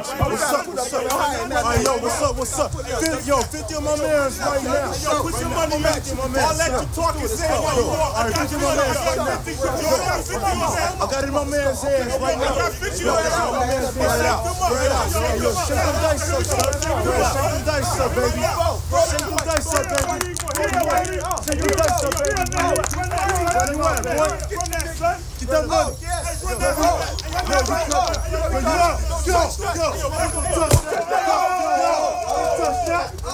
What's up? Alright, yo, what's up? 50 of my mans right now. Yo, put your money back. All that you talking, say what you want. Alright, 50 of my mans right now. I got it in my man's hands right now. I got it in my man's hands right out. Yo, shake them dice up, son. Shake them dice up, baby. Shake them dice up, baby. Shake them dice up, baby. What you want, boy? Get that money. Yo, touch that.